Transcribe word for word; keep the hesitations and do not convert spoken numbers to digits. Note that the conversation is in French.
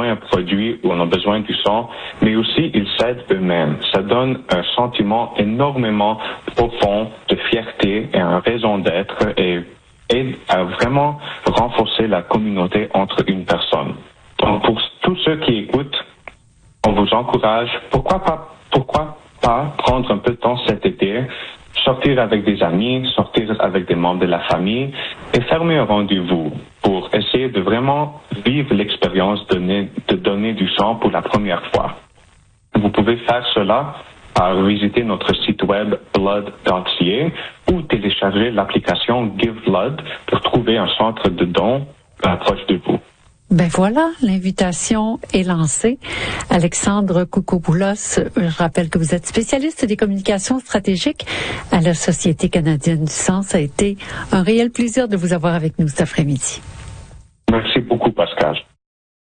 besoin d'un produit ou on a besoin du sang, mais aussi ils s'aident eux-mêmes. Ça donne un sentiment énormément profond de fierté et une raison d'être et aide à vraiment renforcer la communauté entre une personne. Donc pour tous ceux qui écoutent, on vous encourage, pourquoi pas, pourquoi pas prendre un peu de temps cet été, sortir avec des amis, sortir avec des membres de la famille et fermer un rendez-vous pour essayer de vraiment vivre l'expérience de donner, de donner du sang pour la première fois. Vous pouvez faire cela par visiter notre site web blood point c a ou télécharger l'application Give Blood pour trouver un centre de don proche de vous. Ben voilà, l'invitation est lancée. Alexandre Koukopoulos, je rappelle que vous êtes spécialiste des communications stratégiques à la Société canadienne du sang. Ça a été un réel plaisir de vous avoir avec nous cet après-midi. Merci beaucoup, Pascal.